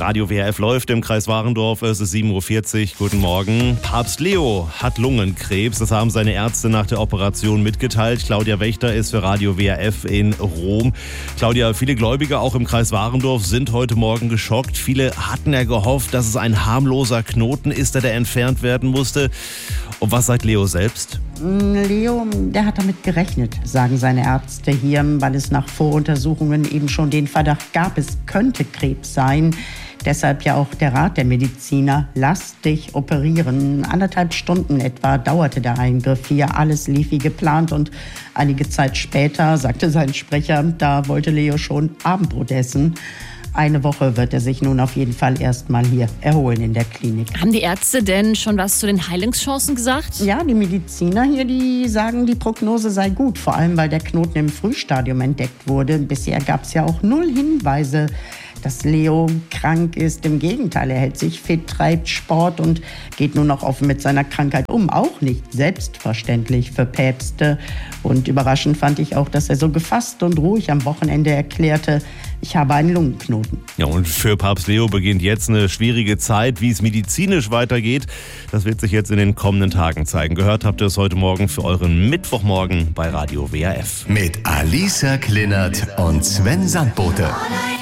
Radio WRF läuft im Kreis Warendorf. Es ist 7.40 Uhr. Guten Morgen. Papst Leo hat Lungenkrebs. Das haben seine Ärzte nach der Operation mitgeteilt. Claudia Wächter ist für Radio WRF in Rom. Claudia, viele Gläubige auch im Kreis Warendorf sind heute Morgen geschockt. Viele hatten ja gehofft, dass es ein harmloser Knoten ist, der entfernt werden musste. Und was sagt Leo selbst? Leo, der hat damit gerechnet, sagen seine Ärzte hier, weil es nach Voruntersuchungen eben schon den Verdacht gab, es könnte Krebs sein. Deshalb ja auch der Rat der Mediziner, lass dich operieren. 1,5 Stunden etwa dauerte der Eingriff hier. Alles lief wie geplant und einige Zeit später, sagte sein Sprecher, da wollte Leo schon Abendbrot essen. Eine Woche wird er sich nun auf jeden Fall erstmal hier erholen in der Klinik. Haben die Ärzte denn schon was zu den Heilungschancen gesagt? Ja, die Mediziner hier, die sagen, die Prognose sei gut. Vor allem, weil der Knoten im Frühstadium entdeckt wurde. Bisher gab es ja auch 0 Hinweise, dass Leo krank ist. Im Gegenteil, er hält sich fit, treibt Sport und geht nun auch offen mit seiner Krankheit um. Auch nicht selbstverständlich für Päpste. Und überraschend fand ich auch, dass er so gefasst und ruhig am Wochenende erklärte, ich habe einen Lungenknoten. Ja, und für Papst Leo beginnt jetzt eine schwierige Zeit. Wie es medizinisch weitergeht, das wird sich jetzt in den kommenden Tagen zeigen. Gehört habt ihr es heute Morgen für euren Mittwochmorgen bei Radio WRF. Mit Alisa Klinnert und Sven Sandbote.